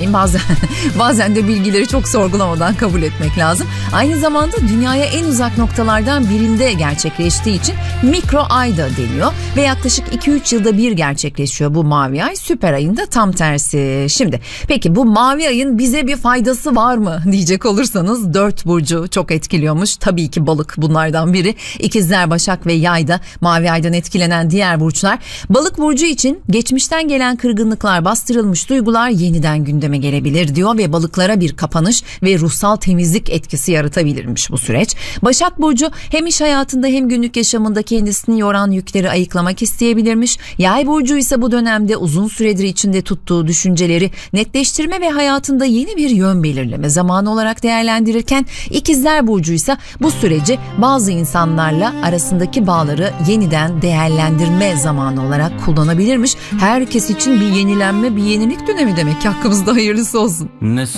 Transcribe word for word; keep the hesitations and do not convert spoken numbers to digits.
diyeyim, bazen bazen de bilgileri çok sorgulamadan kabul etmek lazım. Aynı zamanda dünyaya en uzak noktalardan birinde gerçekleştiği için mikro ay da deniyor ve yaklaşık iki üç yılda bir gerçekleşiyor bu mavi ay. Süper ayın da tam tersi. Şimdi peki bu mavi ayın bize bir faydası var mı diyecek olursanız, dört burcu çok etkiliyormuş. Tabii ki balık bunlardan biri. İkizler, Başak ve Yay da mavi aydan etkilenen diğer burçlar. Balık burcu için geçmişten gelen kırgınlıklar, bastırılmış duygular yeniden gündeme gelebilir diyor ve balıklara bir kapanış ve ruhsal temizlik etkisi yaratabilirmiş bu süreç. Başak burcu hem iş hayatında hem günlük yaşamında kendisini yoran yükleri ayıklamak isteyebilirmiş. Yay burcu ise bu dönemde uzun süredir içinde tuttuğu düşünceleri netleştirme ve hayatında yeni bir yön belirleme zamanı olarak değerlendirirken, İkizler burcu ise bu süreci bazı insanlarla arasındaki bağları yeniden değerlendirme zamanı olarak kullanabilirmiş. Herkes için bir yenilenme, bir yenilik dönemi demek ki. Hakkımızda hayırlısı olsun. Ne